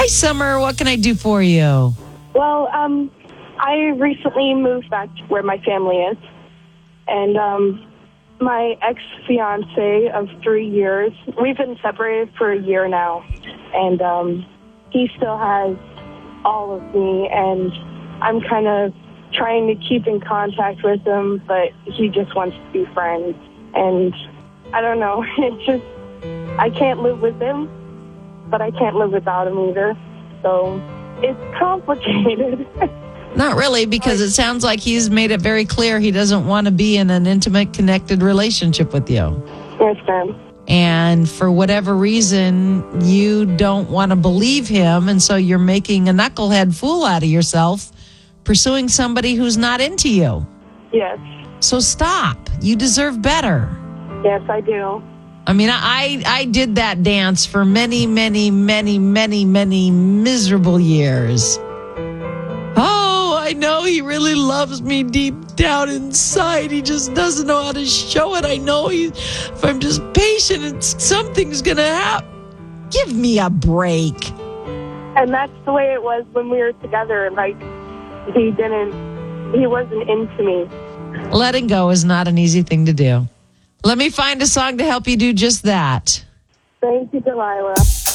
Hi, Summer. What can I do for you? Well, I recently moved back to where my family is, and my ex-fiance of 3 years, we've been separated for a year now, and he still has all of me, and I'm kind of trying to keep in contact with him, but he just wants to be friends, and I don't know, I can't live with him, but I can't live without him either, so it's complicated. Not really, because it sounds like he's made it very clear he doesn't want to be in an intimate, connected relationship with you. Yes, ma'am. And for whatever reason, you don't want to believe him, and so you're making a knucklehead fool out of yourself, pursuing somebody who's not into you. Yes. So stop. You deserve better. Yes, I do. I mean, I did that dance for many, many, many, many, many miserable years. Oh, I know he really loves me deep down inside. He just doesn't know how to show it. I know if I'm just patient, something's going to happen. Give me a break. And that's the way it was when we were together. Like, he wasn't into me. Letting go is not an easy thing to do. Let me find a song to help you do just that. Thank you, Delilah.